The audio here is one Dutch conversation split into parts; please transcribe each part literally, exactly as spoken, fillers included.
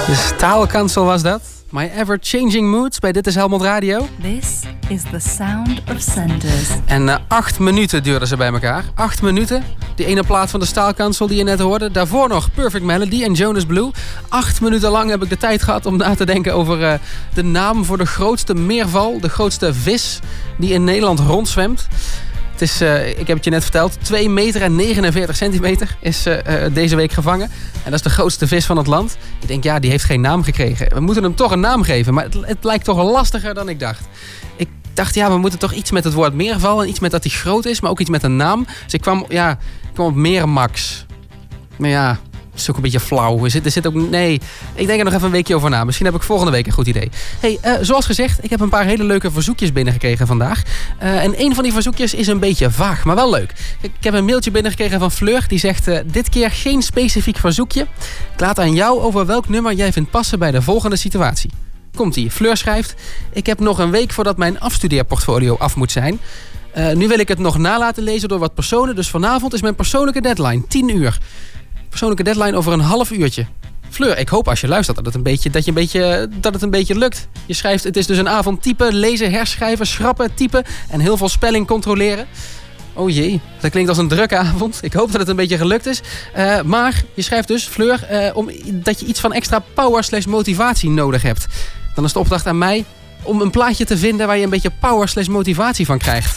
De staalkansel was dat. My Ever-Changing Moods bij Dit is Helmond Radio. This is the sound of Sanders. En uh, acht minuten duurden ze bij elkaar. Acht minuten. Die ene plaat van de staalkansel die je net hoorde. Daarvoor nog Perfect Melody en Jonas Blue. Acht minuten lang heb ik de tijd gehad om na te denken over uh, de naam voor de grootste meerval. De grootste vis die in Nederland rondzwemt. Het is, uh, ik heb het je net verteld, twee meter en negenenveertig centimeter is uh, uh, deze week gevangen. En dat is de grootste vis van het land. Ik denk, ja, die heeft geen naam gekregen. We moeten hem toch een naam geven, maar het, het lijkt toch lastiger dan ik dacht. Ik dacht, ja, we moeten toch iets met het woord meerval en iets met dat hij groot is, maar ook iets met een naam. Dus ik kwam, ja, ik kwam op Meermax. Maar ja, dat is ook een beetje flauw. Er zit, er zit ook, nee, ik denk er nog even een weekje over na. Misschien heb ik volgende week een goed idee. Hey, uh, zoals gezegd, ik heb een paar hele leuke verzoekjes binnengekregen vandaag. Uh, en een van die verzoekjes is een beetje vaag, maar wel leuk. Ik, ik heb een mailtje binnengekregen van Fleur. Die zegt, uh, dit keer geen specifiek verzoekje. Ik laat aan jou over welk nummer jij vindt passen bij de volgende situatie. Komt-ie. Fleur schrijft, ik heb nog een week voordat mijn afstudeerportfolio af moet zijn. Uh, nu wil ik het nog nalaten lezen door wat personen. Dus vanavond is mijn persoonlijke deadline. tien uur. Persoonlijke deadline over een half uurtje. Fleur, ik hoop als je luistert dat het een beetje, dat je een beetje, dat het een beetje lukt. Je schrijft, het is dus een avond typen, lezen, herschrijven, schrappen, typen en heel veel spelling controleren. Oh jee, dat klinkt als een drukke avond. Ik hoop dat het een beetje gelukt is. Uh, maar je schrijft dus, Fleur, uh, om, dat je iets van extra power slash motivatie nodig hebt. Dan is de opdracht aan mij om een plaatje te vinden waar je een beetje power slash motivatie van krijgt.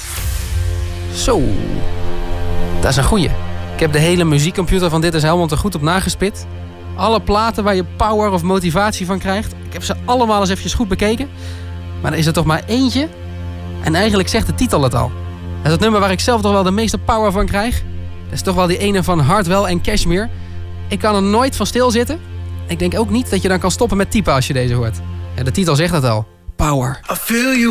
Zo, dat is een goeie. Ik heb de hele muziekcomputer van Dit is Helmond er goed op nagespit. Alle platen waar je power of motivatie van krijgt. Ik heb ze allemaal eens eventjes goed bekeken. Maar er is er toch maar eentje. En eigenlijk zegt de titel het al. Dat is het nummer waar ik zelf toch wel de meeste power van krijg. Dat is toch wel die ene van Hardwell en Cashmere. Ik kan er nooit van stilzitten. Ik denk ook niet dat je dan kan stoppen met typen als je deze hoort. Ja, de titel zegt het al. Power. I feel you.